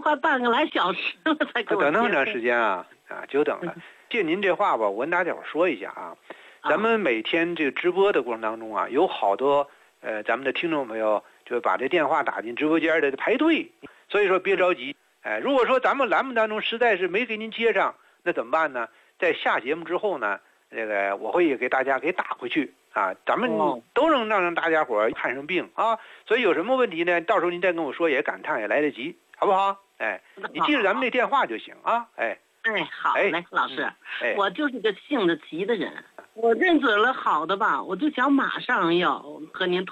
快半个来小时了才给我等那么长时间啊，久等了。借您这话吧，我跟大家伙说一下啊，咱们每天这个直播的过程当中啊，有好多咱们的听众朋友就把这电话打进直播间的排队，所以说别着急。如果说咱们栏目当中实在是没给您接上，那怎么办呢？在下节目之后呢，这个我会给大家给打回去啊，咱们都能让大家伙看上病啊。所以有什么问题呢？到时候您再跟我说也赶趟也来得及，好不好？你记着咱们那电话就行啊。 好嘞，老师，我就是个性子急的人，我认准了好的吧，我就想马上要和您